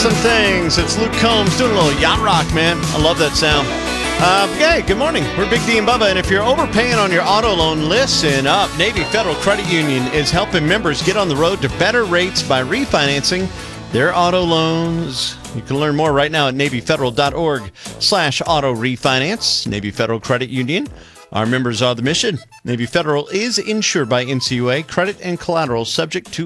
some things. It's Luke Combs doing a little yacht rock, man. I love that sound. Hey, good morning. We're Big D and Bubba, and if you're overpaying on your auto loan, listen up. Navy Federal Credit Union is helping members get on the road to better rates by refinancing their auto loans. You can learn more right now at NavyFederal.org/auto refinance. Navy Federal Credit Union. Our members are the mission. Navy Federal is insured by NCUA. Credit and collateral subject to